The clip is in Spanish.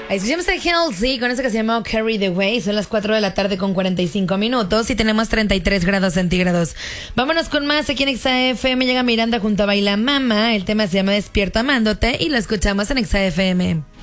Escuchamos a Halsey con eso que se llama Carry the Way. Son las 4 de la tarde con 45 minutos y tenemos 33 grados centígrados. Vámonos con más aquí en XAFM. Llega Miranda junto a Baila Mama. El tema se llama Despierto Amándote y lo escuchamos en XAFM.